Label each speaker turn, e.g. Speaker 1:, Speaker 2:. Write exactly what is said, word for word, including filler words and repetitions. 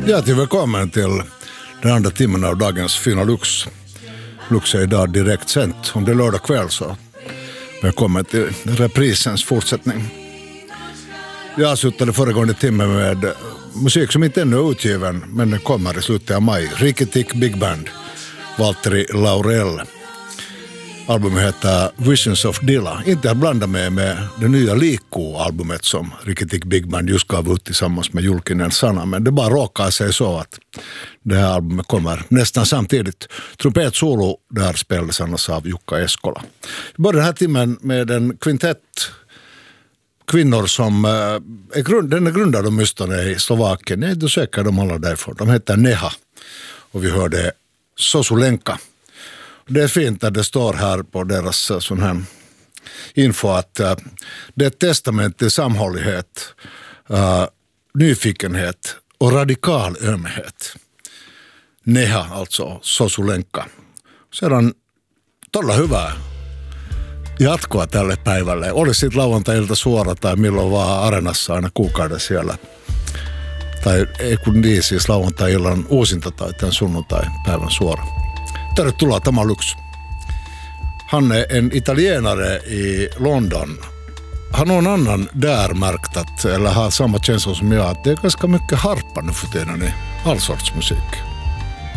Speaker 1: Hjärtligt välkommen till den andra timmen av dagens Fina Lux. Lux är idag direkt sänt. Om det är lördag kväll så välkommen till reprisens fortsättning. Jag avslutade föregående timme med musik som inte ännu är utgiven, men den kommer i slutet av maj. Rikki-Tikki Big Band, Valtteri Laurell. Albumet heter Visions of Dilla. Inte att blanda med med det nya Liikku-albumet som Rikki-Tikki Big Band just gav ut tillsammans med Julkinen Sana. Men det bara råkar sig så att det här albumet kommer nästan samtidigt. Trumpetsolo där spelades annars av Jukka Eskola. Vi börjar den här timmen med en kvintett kvinnor som är, grund, den är grundad åtminstone i Slovakien. Jag är inte säker de alla därifrån. De heter Neha och vi hörde Sosulenka. Det är fint att det står här på deras sån här info att uh, det är ett testament till samhållighet, uh, nyfikenhet och radikal ömhet. Neha, alltså Sosulenka. Sedan tuolla hyvää jatkoa tälle päivälle. Oli sitten lauantai-ilta suora tai milloin vaan Arenassa aina kuukauden siellä. Tai ei kun niin, siis lauantai-illan uusinta tai tämän sunnuntai-päivän suora. Tervetuloa, tämä Lux. Han är en italienare i London. Han har en annan där märkt att, eller har samma känsla som jag, att det är ganska mycket harpa nu för tiden i all sorts musik.